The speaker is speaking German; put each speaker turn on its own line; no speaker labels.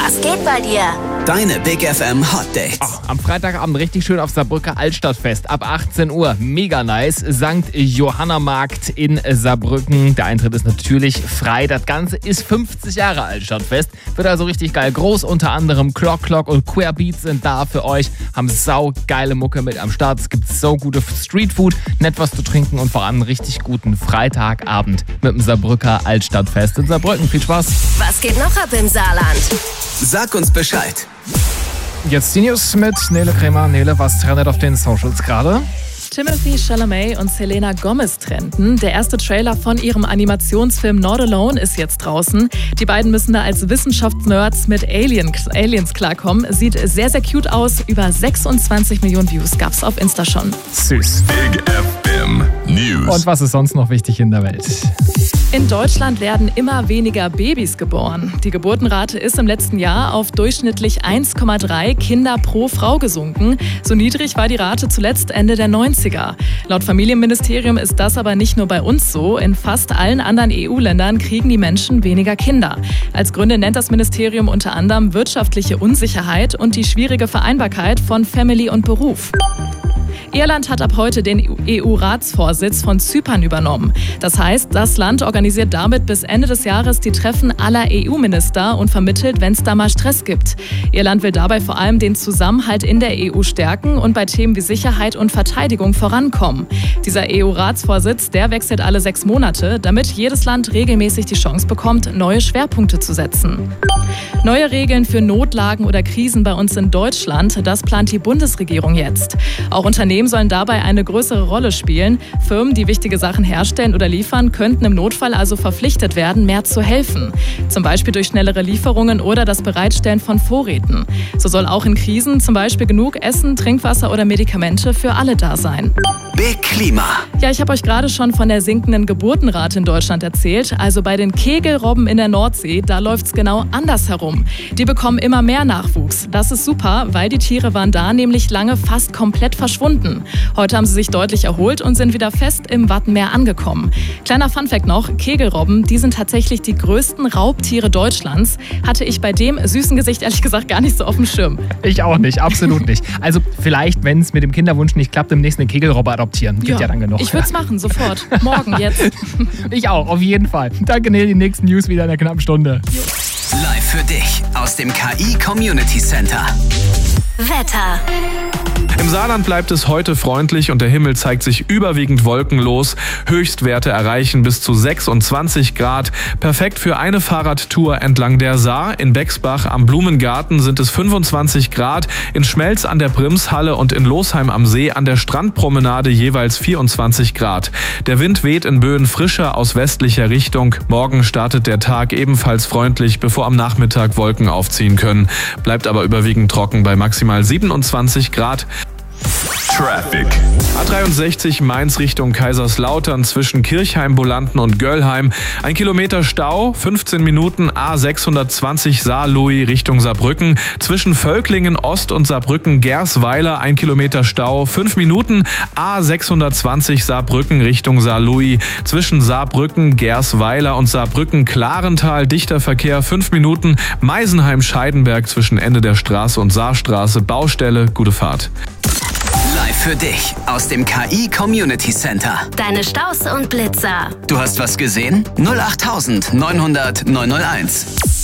Was geht bei dir?
Deine Big FM Hot Dates.
Am Freitagabend richtig schön auf Saarbrücker Altstadtfest. Ab 18 Uhr. Mega nice. St. Johanna-Markt in Saarbrücken. Der Eintritt ist natürlich frei. Das Ganze ist 50 Jahre Altstadtfest. Wird also richtig geil. Groß unter anderem Clock und Queer Beats sind da für euch. Haben saugeile Mucke mit am Start. Es gibt so gute Streetfood, nett was zu trinken und vor allem einen richtig guten Freitagabend mit dem Saarbrücker Altstadtfest in Saarbrücken. Viel Spaß.
Was geht noch ab im Saarland?
Sag uns Bescheid.
Jetzt die News mit Nele Kremer. Nele, was trendet auf den Socials gerade?
Timothée Chalamet und Selena Gomez trennten. Der erste Trailer von ihrem Animationsfilm Not Alone ist jetzt draußen. Die beiden müssen da als Wissenschaftsnerds mit Aliens klarkommen. Sieht sehr, sehr cute aus. Über 26 Millionen Views gab's auf Insta schon.
Süß.
Big FM News.
Und was ist sonst noch wichtig in der Welt?
In Deutschland werden immer weniger Babys geboren. Die Geburtenrate ist im letzten Jahr auf durchschnittlich 1,3 Kinder pro Frau gesunken. So niedrig war die Rate zuletzt Ende der 90er. Laut Familienministerium ist das aber nicht nur bei uns so. In fast allen anderen EU-Ländern kriegen die Menschen weniger Kinder. Als Gründe nennt das Ministerium unter anderem wirtschaftliche Unsicherheit und die schwierige Vereinbarkeit von Family und Beruf. Irland hat ab heute den EU-Ratsvorsitz von Zypern übernommen. Das heißt, das Land organisiert damit bis Ende des Jahres die Treffen aller EU-Minister und vermittelt, wenn es da mal Stress gibt. Irland will dabei vor allem den Zusammenhalt in der EU stärken und bei Themen wie Sicherheit und Verteidigung vorankommen. Dieser EU-Ratsvorsitz, der wechselt alle 6 Monate, damit jedes Land regelmäßig die Chance bekommt, neue Schwerpunkte zu setzen. Neue Regeln für Notlagen oder Krisen bei uns in Deutschland, das plant die Bundesregierung jetzt. Auch Unternehmen sollen dabei eine größere Rolle spielen. Firmen, die wichtige Sachen herstellen oder liefern, könnten im Notfall also verpflichtet werden, mehr zu helfen. Zum Beispiel durch schnellere Lieferungen oder das Bereitstellen von Vorräten. So soll auch in Krisen zum Beispiel genug Essen, Trinkwasser oder Medikamente für alle da sein.
Big Klima.
Ja, ich habe euch gerade schon von der sinkenden Geburtenrate in Deutschland erzählt. Also bei den Kegelrobben in der Nordsee, da läuft es genau andersherum. Die bekommen immer mehr Nachwuchs. Das ist super, weil die Tiere waren da nämlich lange fast komplett verschwunden. Heute haben sie sich deutlich erholt und sind wieder fest im Wattenmeer angekommen. Kleiner Funfact noch, Kegelrobben, die sind tatsächlich die größten Raubtiere Deutschlands. Hatte ich bei dem süßen Gesicht ehrlich gesagt gar nicht so auf dem Schirm.
Ich auch nicht, absolut nicht. Also vielleicht, wenn es mit dem Kinderwunsch nicht klappt, demnächst eine Kegelrobbe adoptieren. Gibt ja dann genug.
Ich würde es machen, sofort. Morgen, jetzt.
Ich auch, auf jeden Fall. Danke, Nele, die nächsten News wieder in einer knappen Stunde.
Live für dich aus dem KI Community Center.
Wetter.
Im Saarland bleibt es heute freundlich und der Himmel zeigt sich überwiegend wolkenlos. Höchstwerte erreichen bis zu 26 Grad. Perfekt für eine Fahrradtour entlang der Saar. In Bexbach am Blumengarten sind es 25 Grad. In Schmelz an der Brimshalle und in Losheim am See an der Strandpromenade jeweils 24 Grad. Der Wind weht in Böen frischer aus westlicher Richtung. Morgen startet der Tag ebenfalls freundlich, bevor am Nachmittag Wolken aufziehen können. Bleibt aber überwiegend trocken bei maximal 27 Grad. Traffic. A63 Mainz Richtung Kaiserslautern zwischen Kirchheim, Bolanden und Göllheim. 1 Kilometer Stau, 15 Minuten. A620 Saarlouis Richtung Saarbrücken. Zwischen Völklingen Ost und Saarbrücken Gersweiler 1 Kilometer Stau, 5 Minuten. A620 Saarbrücken Richtung Saarlouis. Zwischen Saarbrücken, Gersweiler und Saarbrücken Klarental dichter Verkehr 5 Minuten. Meisenheim Scheidenberg zwischen Ende der Straße und Saarstraße Baustelle. Gute Fahrt.
Live für dich aus dem KI Community Center.
Deine Staus und Blitzer.
Du hast was gesehen? 08900 901.